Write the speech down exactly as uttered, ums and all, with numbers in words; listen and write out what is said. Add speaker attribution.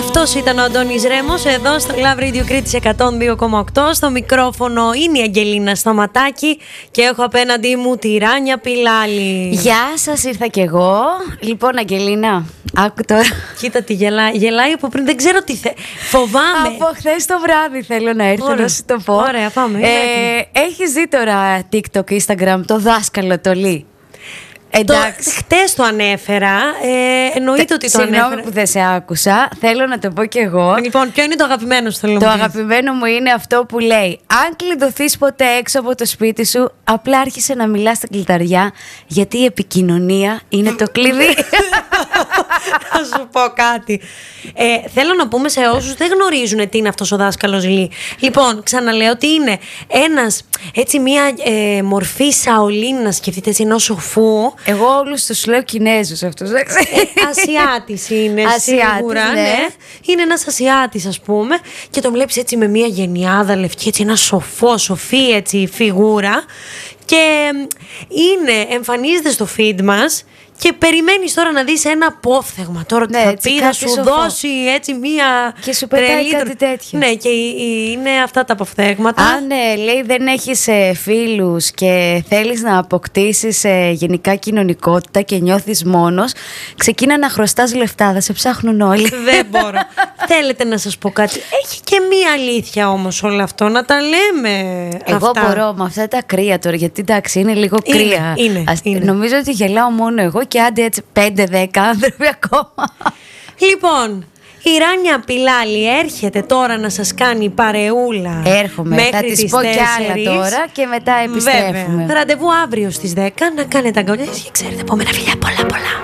Speaker 1: Αυτός ήταν ο Αντώνης Ρέμος εδώ στο Love Radio Κρήτης εκατόν δύο κόμμα οκτώ. Στο μικρόφωνο είναι η Αγγελίνα Σταματάκη και έχω απέναντί μου τη Ράνια Πιλάλη.
Speaker 2: Γεια σας, ήρθα κι εγώ. Λοιπόν, Αγγελίνα, άκου τώρα.
Speaker 1: Κοίτα τι γελάει, γελάει από πριν, δεν ξέρω τι θε... Φοβάμαι.
Speaker 2: Από χθες το βράδυ θέλω να έρθω. Ωραία. Να σου το πω.
Speaker 1: Ωραία, πάμε.
Speaker 2: Ε, έχεις δει τώρα TikTok, Instagram, το δάσκαλο το Λί?
Speaker 1: Εντάξει. Χτες το ανέφερα. Ε, εννοείται ότι το
Speaker 2: Συγγνώμη
Speaker 1: ανέφερα.
Speaker 2: Συγγνώμη που δεν σε άκουσα. Θέλω να το πω κι εγώ.
Speaker 1: Λοιπόν, ποιο είναι το αγαπημένο σου, θέλω να
Speaker 2: Το
Speaker 1: μου πεις?
Speaker 2: αγαπημένο μου είναι αυτό που λέει: αν κλειδωθείς ποτέ έξω από το σπίτι σου, απλά άρχισε να μιλάς στα κλειδαριά, γιατί η επικοινωνία είναι το κλειδί.
Speaker 1: Θα σου πω κάτι. Ε, θέλω να πούμε σε όσους δεν γνωρίζουν τι είναι αυτός ο δάσκαλος Λί. Λοιπόν, ξαναλέω ότι είναι ένας, έτσι, μία ε, μορφή σαολίνα, σκεφτείτε, έτσι, ενός σοφού.
Speaker 2: Εγώ όλους τους λέω Κινέζους αυτούς, δεν ξέρω.
Speaker 1: Ε, Ασιάτης είναι,
Speaker 2: Ασιάτης,
Speaker 1: σίγουρα,
Speaker 2: ναι.
Speaker 1: ναι. Είναι ένας Ασιάτης, ας πούμε, και τον βλέπεις έτσι με μία γενιάδα λευκή, έτσι, ένα σοφό, σοφή, έτσι, φιγούρα. Και είναι, εμφανίζεται στο feed μας. Και περιμένεις τώρα να δεις ένα απόφθεγμα. Τώρα
Speaker 2: ναι,
Speaker 1: θα πει να σου
Speaker 2: σοφό.
Speaker 1: δώσει έτσι μία.
Speaker 2: Και σου πετάει
Speaker 1: τρελή...
Speaker 2: κάτι τέτοιο.
Speaker 1: Ναι, και είναι αυτά τα αποφθέγματα.
Speaker 2: Αν ναι, λέει δεν έχεις ε, φίλους και θέλεις να αποκτήσεις ε, γενικά κοινωνικότητα και νιώθεις μόνος, ξεκίνα να χρωστάς λεφτά, θα σε ψάχνουν όλοι.
Speaker 1: Δεν μπορώ. Θέλετε να σας πω κάτι? Έχει και μία αλήθεια όμως όλο αυτό, να τα λέμε.
Speaker 2: Εγώ
Speaker 1: αυτά.
Speaker 2: μπορώ με αυτά τα κρύα τώρα, γιατί εντάξει είναι λίγο
Speaker 1: Είναι,
Speaker 2: κρύα.
Speaker 1: είναι,
Speaker 2: Ας,
Speaker 1: είναι.
Speaker 2: Νομίζω ότι γελάω μόνο εγώ και άντε έτσι πέντε δέκα άνθρωποι ακόμα.
Speaker 1: Λοιπόν, η Ράνια Πιλάλη έρχεται τώρα να σας κάνει παρεούλα.
Speaker 2: Έρχομαι,
Speaker 1: μέχρι
Speaker 2: θα της
Speaker 1: τις
Speaker 2: πω κι άλλα
Speaker 1: τέσσερις.
Speaker 2: τώρα και μετά επιστρέφουμε.
Speaker 1: Βέβαια. Ραντεβού αύριο στις δέκα να κάνετε αγκαλιές και ξέρετε, επόμενα φιλιά πολλά πολλά.